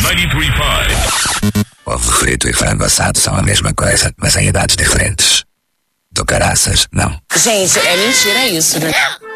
93.5. Ovo frito e frango assado são a mesma coisa, mas em idades diferentes. Do caraças, não. Gente, é mentira isso, né?